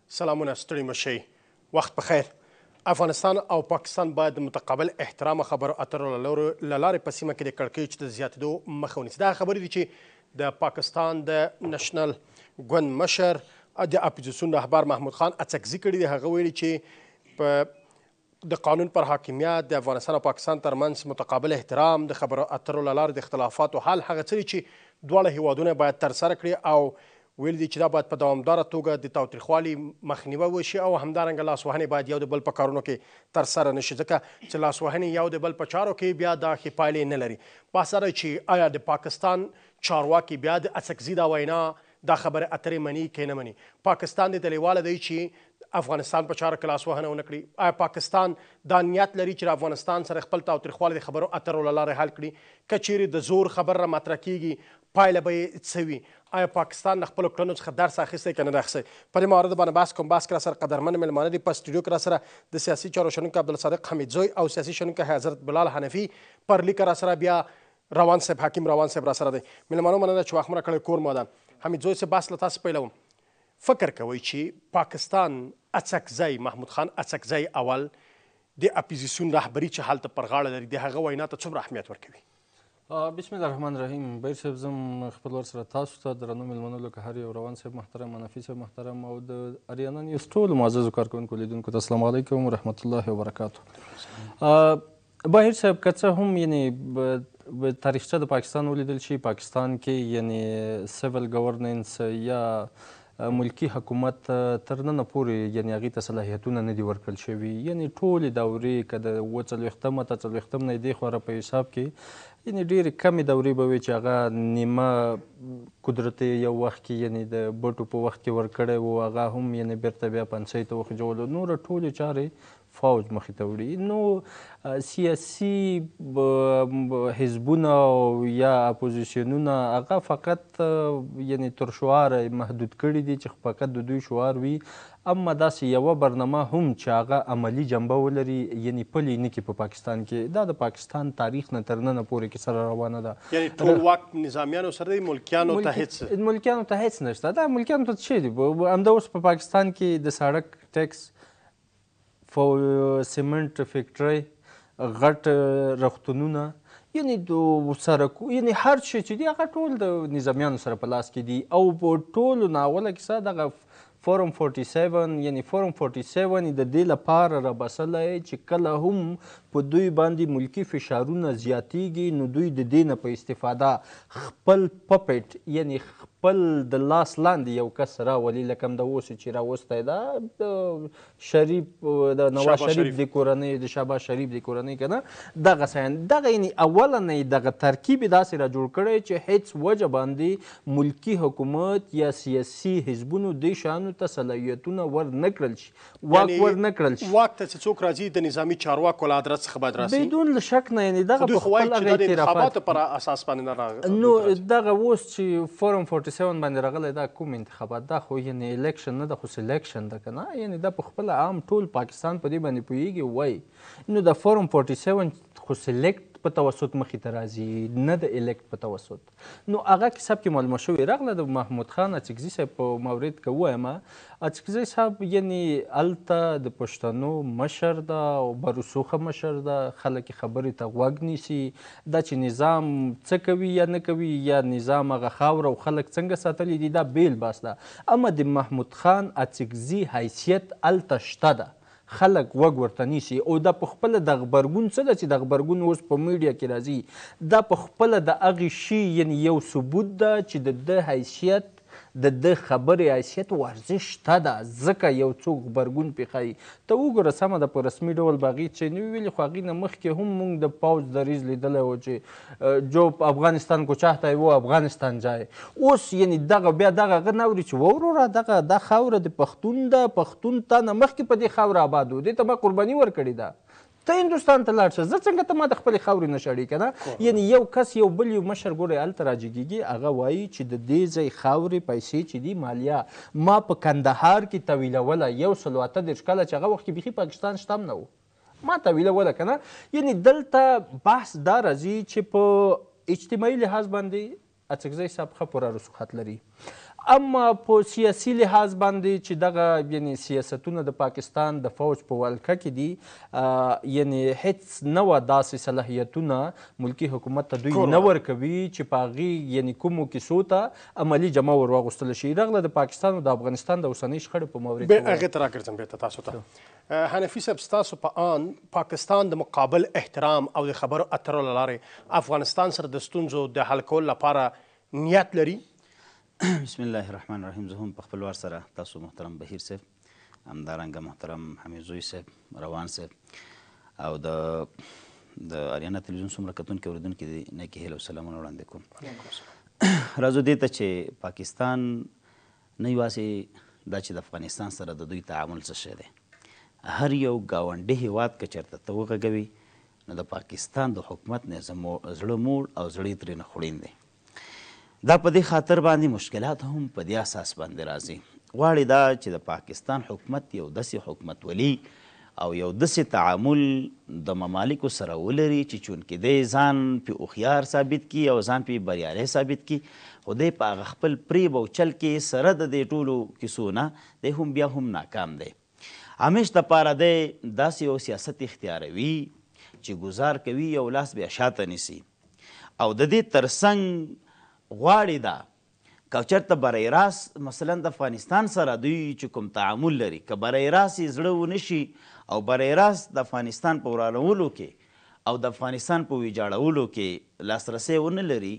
سلامونه ستړي مشئ وخت په خیر افغانستان او پاکستان باید د متقابل احترام خبرو اترو له لارې په سیمه کې د کړکېچ د زیاتېدو مخه ونیسي. دا خبرې دي چې د پاکستان د نشنل ګوند مشر د اپوزیسیون رهبر محمود خان اڅکزي کړي دي. هغه ویلي چې په د قانون پر حاکمیت د افغانستان او پاکستان ترمنځ متقابل احترام د خبرو اترو له لارې د اختلافاتو حل هغه څه دي چې دواړه هیوادونه باید ترسره کړي او ویل دي چې دا باید په دوامداره توګه د تاوتریخوالي مخنیوی وشي او همدارنګه لاسوهنې باید یو د بل په کارونو کې ترسره نشي، ځکه چې لاسوهنې یو د بل په چارو کې بیا دا ښې پایلې نه لري. بحث دا دی چې آیا د پاکستان چارواکي بیا د اڅکزي دا وینا دا خبرې اترې مني که نه مني؟ پاکستان دې ته لیواله دی چې افغانستان په چارو کې لاسوهنه ونه کړي. آیا پاکستان دا نیت لري چې افغانستان سره خپل تاوتریخوالی د خبرو اترو له لارې حل کړي؟ که چیرې د زور خبر را مطرح کیږي پایله به یې څه وي؟ آیا پاکستان له خپلو کړنو څخه درس اخیستی که نه دی اخیستی؟ په دې مورد باندې بحث کوم. بحث کې راسره قدرمن مېلمانه دي. په سټوډیو کې راسره د سیاسي چارو شنونکی عبدالصادق حمیدزی او سیاسي شنونکی حضرت بلال حنفي، پر لیکه راسره بیا روان صاحب حکیم روان صاحب راسره دی. مېلمانو مننه چې وخت مو راکړی کور مو ده. حمیدزی صاحب بحث له تاسو پیلوم. فکر کوئ چې پاکستان اڅکزی محمود خان اڅکزی اول د اپوزیسیون رهبري چې هلته پر غاړه لري د هغه وینا ته څومره اهمیت ورکوي؟ بسم الله الرحمن الرحیم. بهیر صاحب زم خپلوار سره تاسو ته درنو مېلمنو لکه هر یو روان صاحب محترم، منفي صاحب محترم او د اریانا نیوز ټولو معززو کارکوونکو لیدونکو ته السلام علیکم ورحمت الله وبرکاتو. بهیر صاحب که څه هم یعنی تاریخچه د پاکستان ولیدل شي، پاکستان کې یعنی سیول گورننس یا ملکی حکومت تر ننه پورې یعنی هغې ته صلاحیتونه نه دي ورکړل شوي. یعنی ټولې دورې که د اووه څلوېښتم نه یې دې خوا په حساب کې یعنی ډېرې کمې دورې به وي چې هغه نیمه قدرت یو وخت کې یعنی د بټو په وخت کې ورکړی و، هغه هم یعنی بیرته بیا پنسۍ ته وخېژولو. نوره ټولې چارې فوج مخې ته وړي. نو سیاسي حزبونه یا اپوزیسیونونه هغه فقط یعنی تر شعار محدود کړي دي چې فقط د دوی شعار وي، اما داسې یوه برنامه هم چې هغه عملي جنبه ولري یعنی پلې نه کړي په پاکستان کې. دا د پاکستان تاریخ نه تر ننه پورې کې سره روانه ده. یعنی ټول واک نظامیانو سره دی، ملکیانو ته هېڅ ملکیانو ته هېڅ نشته. دا ملکیانو ته څه دي؟ همدا اوس په پاکستان کې د سړک ټیکس، سیمنټ فیکټرۍ، غټ روغتونونه، یعنی د سرکو، یعنی هر شی چې دي هغه ټول د نظامیانو سره په لاس کې دي. او په ټولو ناوله کیسه دغه فورم 47 یعنی فورم 47 د دې لپاره رابسلی چې کله هم په دوی باندې ملکی فشارونه زیاتیږي نو دوی د دې نه په استفاده خپل پپټ یعنی خپل د لاس لاندې یو کس راولي، لکه همدا اوس چې راوستی ده د شریف د نواز شریف د کورنۍ، د شهباز شریف د کورنۍ که نه دغه شیان. دغه یعنی اوله نه یې دغه ترکیب یې داسې را جوړ کړی چې هېڅ وجه باندې ملکي حکومت یا سیاسي حزبونو دې شیانو ته صلاحیتونه ور نه کړل شي، واک ور نه کړل شي. واک ته چې څوک راځي د نظامي چارواکو له ادرس څخه باید راسي بدون له شک نه. یعنی دغه په خپل هغه انتخاباتو پر اساس باندې نه راغلی. نو دغه اوس چې فورم 47 باندې راغلی دا کوم انتخابات؟ دا خو یعنی الیکشن نه ده، خو سلیکشن ده که نه. یعنی دا په خپله عام ټول پاکستان په دې باندې پوهېږي وایي. نو د فورم 47 خو سلیکټ په توسط مخې ته راځي، نه د الیکټ په توسط. نو هغه کسب کې معلومه شوې راغله د محمود خان اڅکزي صاحب په مورد که ووایم، اڅکزي صاحب یعنی هلته د پښتنو مشر ده او برسوخه مشر ده، خلک خبرې ته غوږ نیسي. دا چې نظام څه کوي یا نه کوي یا نظام هغه خاوره او خلک څنګه ساتلی دي دا بیل بحث ده. اما د محمود خان اڅکزي حیثیت هلته شته ده، خلک وږ ورته نیسي. او دا په خپله د غبرګون څه ده چې د غبرګون اوس په میډیا کې راځي، دا په خپله د هغې شي یعنی یو ثبوت ده چې د ده حیثیت، د ده خبرې حیثیت ورزش شته ده، ځکه یو څوک غبرګون پرې ښایي. ته وګوره سمه ده په رسمي ډول به هغې څه نه وي ویلي، خو هغې نه مخکې هم موږ د پوځ دریځ لیدلی و چې جو افغانستان کو چاهته و افغانستان جای. اوس یعنی دغه بیا دغه هغه نه اوري چې وروره دغه دا خاوره د پښتون ده، پښتون تا نه مخکې په دې خاوره آباد و، دې ته ما قرباني ورکړې ده. ته هندوستان ته لاړ شه، زه څنګه ته ما د خپلې خاورې نه شړې که نه. یعنی یو کس یو بل یو مشر ګورې هلته راجګېږي، هغه وایي چې د دې ځای خاورې پیسې چې دي مالیه ما په کندهار کې تویلوله 138 کاله چې هغه وخت کې بیخي پاکستان شته هم نه و، ما تویلوله که نه. یعنی دلته بحث دا راځي چې په اجتماعي لحاظ باندې اڅکزی صاحب ښه پوره رسوخات لري. اما په سیاسي لحاظ باندې چې دغه یعنی سیاستونه د پاکستان د فوج په ولکه کې دي یعنی هیڅ نه وه داسې صلاحیتونه ملکي حکومت ته دوی نه ورکوي چې په هغې یعنی کومو کیسو ته عملي جمع ور واغوستل شي. رغله د پاکستان او د افغانستان د اوسنۍ شخړې په مورد کې هغې ته راګرځم بېرته تاسو ته. حنفي صاحب ستاسو په آن پاکستان د مقابل احترام او د خبرو اترو له لارې افغانستان سره د ستونزو د حل کولو لپاره نیت لري؟ بسم الله الرحمن الرحیم. زه هم په خپل وار سره تاسو محترم بهیر صاحب، همدارنګه محترم حمید زوی صاحب، روان صاحب او د اریانا تلویزیون څومره کتونکي اورېدونکي دي نیکې هیلې او سلامونه وړاندې کوم. راځو دې ته چې پاکستان نه یوازې دا چې د افغانستان سره د دوی تعامل څه شی دی، هر یو ګاونډي هېواد که چېرته ته وغږوي نو د پاکستان د حکومت نه زړه موړ او زړه ترېنه خوړین دی. دا په دې خاطر باندې مشکلات هم په دې اساس باندې راځي. غواړي دا چې د پاکستان حکومت یو داسې حکومت ولي او یو داسې تعامل د ممالکو سره ولري چې چونکې دی ځان پې هوښیار ثابت کړي او ځان پې بریالی ثابت کړي، خو دی په هغه خپل پریب او چل کې سره د دې ټولو کیسو نه دی هم بیا هم ناکام دی. همیش دپاره دی داسې یو سیاست اختیاروي چې ګزار کوي او لاس بیا شاته نیسي او د دې ترڅنګ غواړي دا که چېرته برای راست مثلا د افغانستان سره دوی چې کوم تعامل لري که برای راست یې زړه ونه شي او برای راست د افغانستان په ورانولو کې او د افغانستان په ویجاړولو کې لاسرسی ونه لري،